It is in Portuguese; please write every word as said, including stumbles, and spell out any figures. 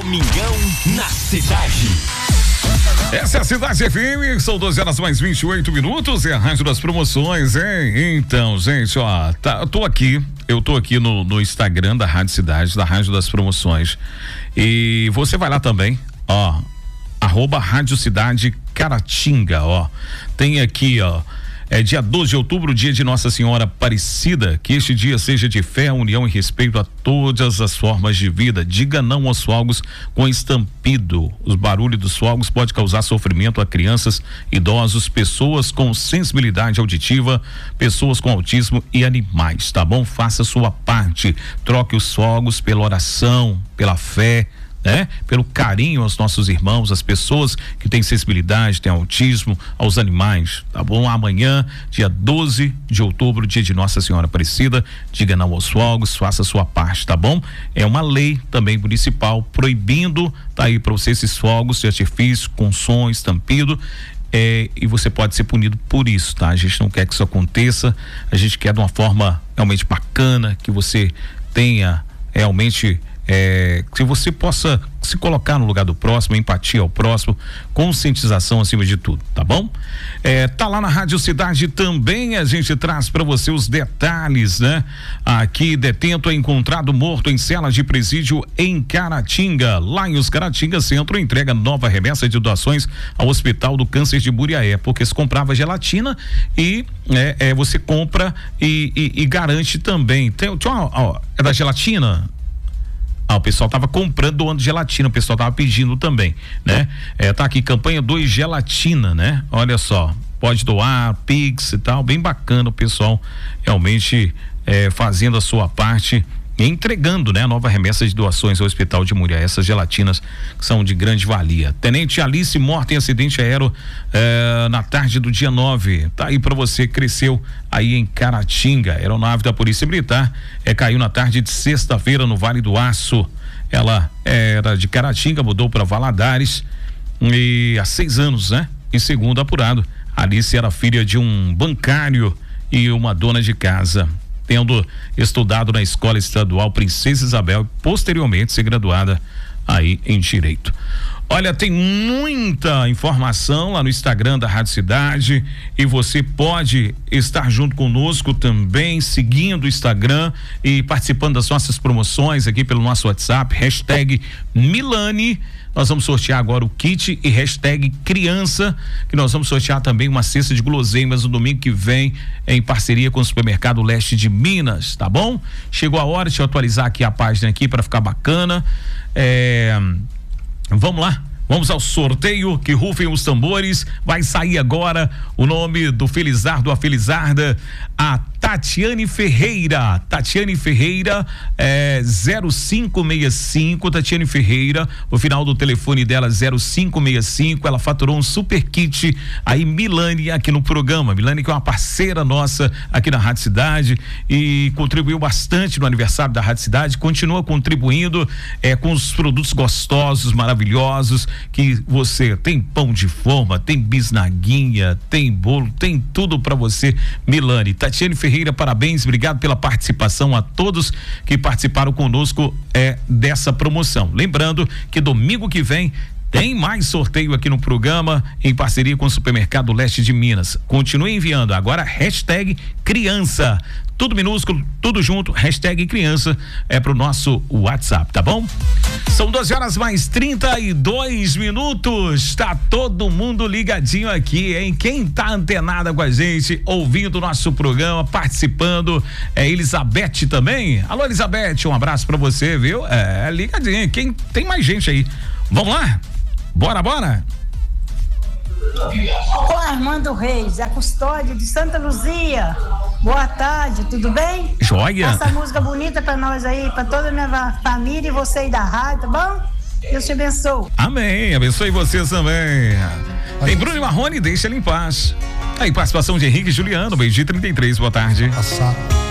Domingão na cidade. Essa é a Cidade F M, são doze horas mais vinte e oito minutos, é a rádio das promoções, hein? Então, gente, ó, tá, eu tô aqui, eu tô aqui no, no Instagram da Rádio Cidade, da Rádio das Promoções, e você vai lá também, ó, arroba Rádio Cidade Caratinga, ó, tem aqui, ó, é dia doze de outubro, dia de Nossa Senhora Aparecida, que este dia seja de fé, união e respeito a todas as formas de vida. Diga não aos fogos com estampido. Os barulhos dos fogos pode causar sofrimento a crianças, idosos, pessoas com sensibilidade auditiva, pessoas com autismo e animais, tá bom? Faça sua parte, troque os fogos pela oração, pela fé, né? Pelo carinho aos nossos irmãos, às pessoas que têm sensibilidade, têm autismo, aos animais, tá bom? Amanhã, dia doze de outubro, dia de Nossa Senhora Aparecida, diga não aos fogos, faça a sua parte, tá bom? É uma lei também municipal proibindo, tá aí para você esses fogos de artifício com som, estampido. É, e você pode ser punido por isso, tá? A gente não quer que isso aconteça, a gente quer de uma forma realmente bacana, que você tenha realmente É, que você possa se colocar no lugar do próximo, empatia ao próximo, conscientização acima de tudo, tá bom? É, tá lá na Rádio Cidade também, a gente traz para você os detalhes, né? Aqui, detento é encontrado morto em cela de presídio em Caratinga. Lá em Os Caratinga Centro entrega nova remessa de doações ao Hospital do Câncer de Buriaé, porque se comprava gelatina e é, é, você compra e, e, e garante também. Tem, tem uma, ó, é da gelatina? Ah, o pessoal tava comprando, doando gelatina, o pessoal tava pedindo também, né? É, tá aqui, campanha dois gelatina, né? Olha só, pode doar, Pix e tal, bem bacana o pessoal realmente é, fazendo a sua parte e entregando, né? A nova remessa de doações ao Hospital de Muriaé, essas gelatinas que são de grande valia. Tenente Alice morta em acidente aéreo eh, na tarde do dia nove, tá aí pra você, cresceu aí em Caratinga. Aeronave da Polícia Militar eh, caiu na tarde de sexta-feira no Vale do Aço. Ela era de Caratinga, mudou para Valadares e há seis anos, né? E segundo apurado, Alice era filha de um bancário e uma dona de casa, tendo estudado na Escola Estadual Princesa Isabel e posteriormente ser graduada aí em Direito. Olha, tem muita informação lá no Instagram da Rádio Cidade e você pode estar junto conosco também, seguindo o Instagram e participando das nossas promoções aqui pelo nosso WhatsApp, hashtag Milani. Nós vamos sortear agora o kit e hashtag criança, que nós vamos sortear também uma cesta de guloseimas no domingo que vem, em parceria com o Supermercado Leste de Minas, tá bom? Chegou a hora de eu atualizar aqui a página aqui para ficar bacana. É... Vamos lá, vamos ao sorteio, que rufem os tambores. Vai sair agora o nome do Felizardo, a Felizarda, a Tatiane Ferreira, Tatiane Ferreira, é, zero cinco seis cinco, Tatiane Ferreira, o final do telefone dela zero cinco seis cinco, ela faturou um super kit aí, Milani, aqui no programa. Milani, que é uma parceira nossa aqui na Rádio Cidade e contribuiu bastante no aniversário da Rádio Cidade, continua contribuindo é, com os produtos gostosos, maravilhosos, que você tem pão de forma, tem bisnaguinha, tem bolo, tem tudo pra você, Milani. Tatiane Ferreira, parabéns, obrigado pela participação a todos que participaram conosco é, dessa promoção. Lembrando que domingo que vem tem mais sorteio aqui no programa em parceria com o Supermercado Leste de Minas. Continue enviando agora hashtag criança, tudo minúsculo, tudo junto, hashtag criança é pro nosso WhatsApp, tá bom? São doze horas mais trinta e dois minutos, tá todo mundo ligadinho aqui, hein? Quem tá antenada com a gente, ouvindo o nosso programa, participando, é Elizabeth também. Alô, Elizabeth, um abraço pra você, viu? É, ligadinho, quem tem mais gente aí? Vamos lá? Bora, bora! Ô, Armando Reis, a custódia de Santa Luzia. Boa tarde, tudo bem? Joia! Essa música bonita pra nós aí, pra toda a minha família e você aí da rádio, tá bom? Deus te abençoe. Amém, abençoe vocês também. Tem Bruno e Marrone, deixa ele em paz. Aí, participação de Henrique e Juliano, meio dia trinta e três, boa tarde. Passar.